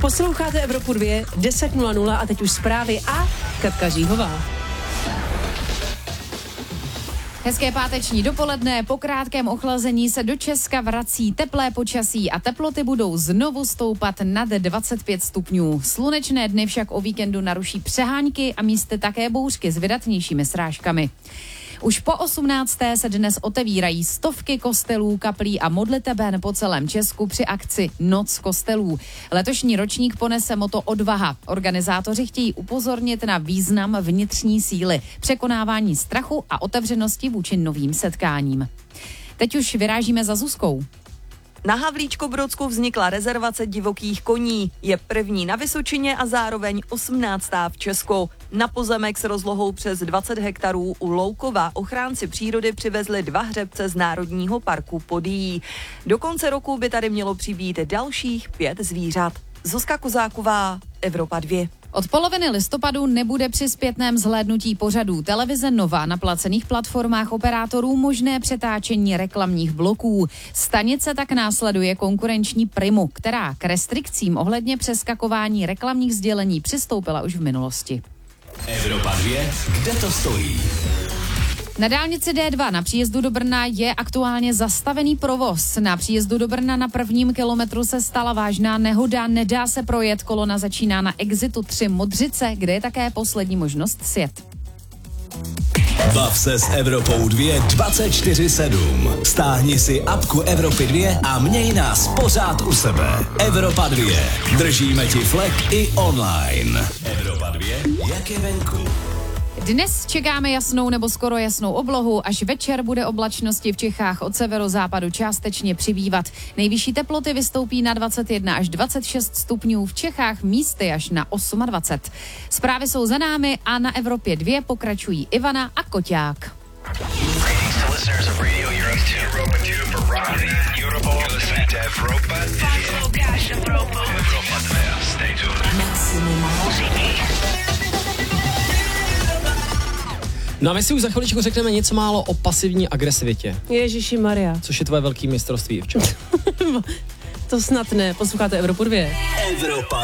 Posloucháte Evropu 2, 10:00 a teď už zprávy a Katka Říhová. Hezké páteční dopoledne, po krátkém ochlazení se do Česka vrací teplé počasí a teploty budou znovu stoupat nad 25 stupňů. Slunečné dny však o víkendu naruší přehánky a místy také bouřky s vydatnějšími srážkami. Už po 18. se dnes otevírají stovky kostelů, kaplí a modliteben po celém Česku při akci Noc kostelů. Letošní ročník ponese motto Odvaha. Organizátoři chtějí upozornit na význam vnitřní síly, překonávání strachu a otevřenosti vůči novým setkáním. Teď už vyrážíme za Zuzkou. Na Havlíčkobrodsku vznikla rezervace divokých koní. Je první na Vysočině a zároveň 18. v Česku. Na pozemek s rozlohou přes 20 hektarů u Loukova ochránci přírody přivezli 2 hřebce z Národního parku Podyjí. Do konce roku by tady mělo přibýt dalších 5 zvířat. Zuzka Kozáková, Evropa 2. Od poloviny listopadu nebude při zpětném zhlédnutí pořadů televize Nova na placených platformách operátorů možné přetáčení reklamních bloků. Stanice tak následuje konkurenční Primu, která k restrikcím ohledně přeskakování reklamních sdělení přistoupila už v minulosti. Evropa 2, kde to stojí? Na dálnici D2 na příjezdu do Brna je aktuálně zastavený provoz. Na příjezdu do Brna na 1. kilometru se stala vážná nehoda, nedá se projet, kolona začíná na exitu 3 Modřice, kde je také poslední možnost sjet. Bav se s Evropou 2 24/7. Stáhni si apku Evropy 2 a měj nás pořád u sebe. Evropa 2. Držíme ti flek i online. Evropa 2, jak je venku. Dnes čekáme jasnou nebo skoro jasnou oblohu, až večer bude oblačnosti v Čechách od severozápadu částečně přibývat. Nejvyšší teploty vystoupí na 21 až 26 stupňů, v Čechách místy až na 28. Zprávy jsou za námi a na Evropě 2 pokračují Ivana a Koťák. No a my si už za chviličku řekneme něco málo o pasivní agresivitě. Ježiši Maria. Což je tvoje velké mistrovství, v čem? To snad ne, posloucháte Evropu 2. Evropa